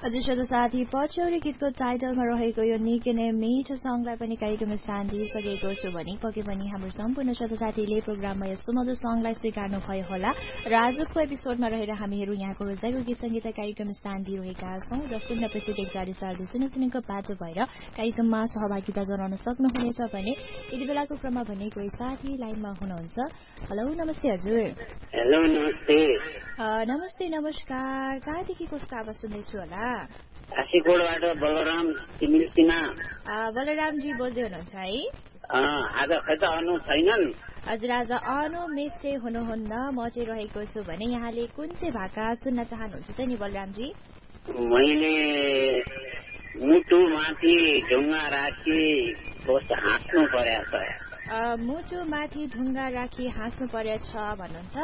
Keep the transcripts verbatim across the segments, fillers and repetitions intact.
हजुर श्रोता साथी पछ्यौरी गीतको टाइटलमा रहेको यो निकै नै मिठो सङ्गलाई पनि कार्यक्रममा स्थान दिइसकेको छु भने पके पनि हाम्रो सम्पूर्ण श्रोता साथीले प्रोग्राममा यो सुमधुर सङ्गलाई स्वीकार्नु भयो होला र आजको एपिसोडमा रहेर हामीहरू यहाँको रोजाइको गीत सङ्गीत कार्यक्रममा स्थान दिइरहेका छौँ र शून्य पैँसठी एकचालिस चार दुई शून्य शून्यको बाटो भएर कार्यक्रममा सहभागिता जनाउन सक्नुहुनेछ भने यति बेलाको क्रममा भने कोही साथी लाइनमा हुनुहुन्छ। हेलो नमस्ते हजुर। हेलो नमस्ते। नमस्ते नमस्कार। कहाँदेखि कसको आवाज सुन्दैछु होला? काशीकोटबाट बलराम तिमिल सिन्हा। बलरामजी बोल्दै हुनुहुन्छ है? आज खै त अनु छैनन्? हजुर आज अनु मिस चाहिँ हुनुहुन्न, म चाहिँ रहेको छु भने यहाँले कुन चाहिँ भाका सुन्न चाहनुहुन्छ त नि बलरामजी? मैले मुटु माथि ढुङ्गा राखी हाँस्नु परेछ। मुटु माथि ढुङ्गा राखी हाँस्नु परेछ भन्नुहुन्छ?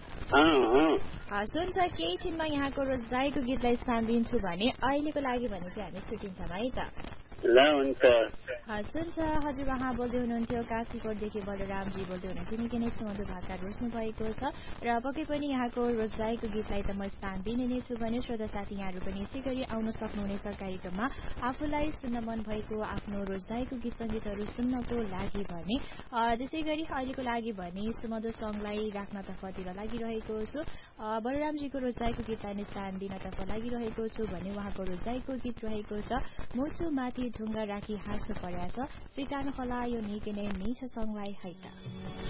सुन्छ केही छिनमा यहाँको रोजाइको गीतलाई स्थान दिन्छु भने अहिलेको लागि भने चाहिँ हामी छुट्टिन्छौँ है त। ल हुन्छ। सुन्छ हजुर उहाँ बोल्दै हुनुहुन्थ्यो काशीकोटदेखि बलरामजी बोल्दै हुनुहुन्थ्यो निकै नै सुमधुर भाका रोज्नु भएको छ र पक्कै पनि यहाँको रोजाइको गीतलाई त म स्थान दिने नै छु भने श्रोता साथी यहाँहरू पनि यसै गरी आउन सक्नुहुनेछ कार्यक्रममा आफूलाई सुन्न मन भएको आफ्नो रोजाइको गीत सङ्गीतहरू सुन्नको लागि भने त्यसै गरी अहिलेको लागि भने सुमधुर सङ्गलाई राख्नतर्फतिर लागिरहेको छु। बलरामजीको रोजाइको गीतलाई नै स्थान दिनतर्फ लागिरहेको छु भने उहाँको रोजाइको गीत रहेको छ मुटु माथि ढुङ्गा राखी हाँस्नु पर्या छ। स्वीकार्नु होला यो निकै नै मिठो सङ्गलाई है त।